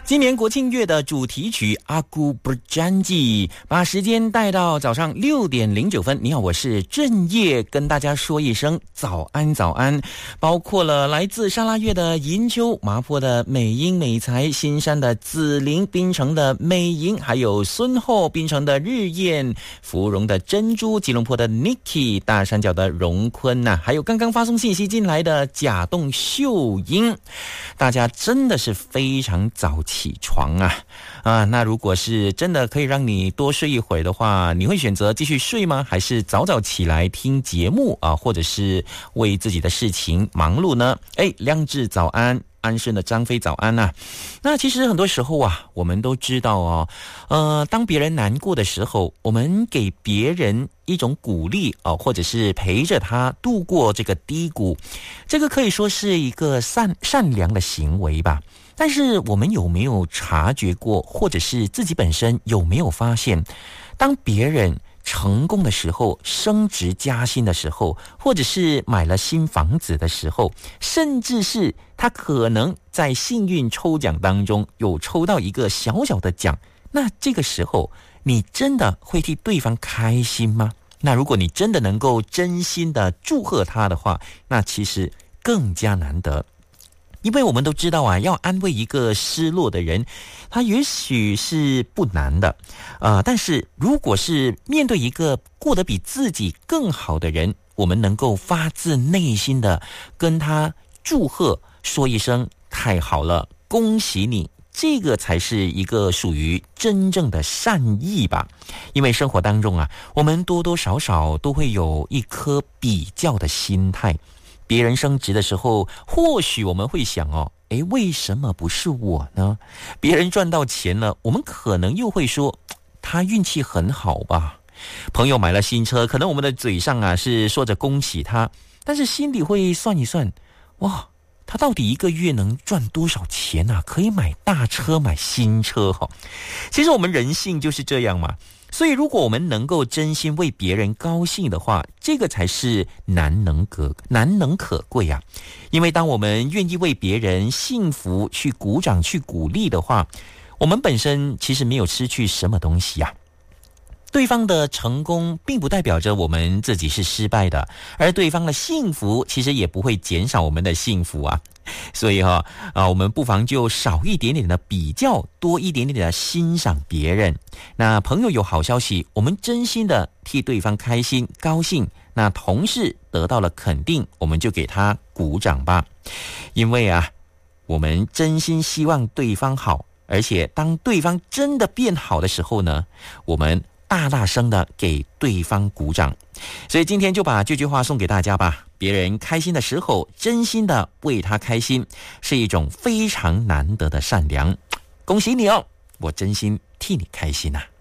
今年国庆月的主题曲 Aku Berjanji， 把时间带到早上6点09分。你好，我是郑业，跟大家说一声早安早安。包括了来自沙拉越的银秋、麻坡的美英美才、新山的紫菱、槟城的美银，还有孙后、槟城的日燕、芙蓉的珍珠、吉隆坡的 Niki、大山脚的荣坤呐，还有刚刚发送信息进来的甲洞秀英。大家真的是非常早起床啊！那如果是真的可以让你多睡一会儿的话，你会选择继续睡吗？还是早早起来听节目啊，或者是为自己的事情忙碌呢？亮智早安，安顺的张飞早安啊！那其实很多时候啊，我们都知道当别人难过的时候，我们给别人一种鼓励或者是陪着他度过这个低谷，这个可以说是一个善良的行为吧。但是我们有没有察觉过，或者是自己本身有没有发现，当别人成功的时候，升职加薪的时候，或者是买了新房子的时候，甚至是他可能在幸运抽奖当中有抽到一个小小的奖，那这个时候你真的会替对方开心吗？那如果你真的能够真心的祝贺他的话，那其实更加难得。因为我们都知道要安慰一个失落的人，他也许是不难的，但是如果是面对一个过得比自己更好的人，我们能够发自内心的跟他祝贺，说一声太好了，恭喜你，这个才是一个属于真正的善意吧。因为生活当中我们多多少少都会有一颗比较的心态。别人升职的时候，或许我们会想为什么不是我呢？别人赚到钱了，我们可能又会说他运气很好吧。朋友买了新车，可能我们的嘴上是说着恭喜他，但是心里会算一算，哇，他到底一个月能赚多少钱可以买大车，买新车其实我们人性就是这样嘛。所以如果我们能够真心为别人高兴的话，这个才是难能可贵啊。因为当我们愿意为别人幸福去鼓掌去鼓励的话，我们本身其实没有失去什么东西对方的成功并不代表着我们自己是失败的，而对方的幸福其实也不会减少我们的幸福所以我们不妨就少一点点的比较，多一点点的欣赏别人。那朋友有好消息，我们真心的替对方开心高兴，那同事得到了肯定，我们就给他鼓掌吧。因为我们真心希望对方好，而且当对方真的变好的时候呢，我们大大声的给对方鼓掌。所以今天就把这句话送给大家吧，别人开心的时候，真心的为他开心，是一种非常难得的善良。恭喜你我真心替你开心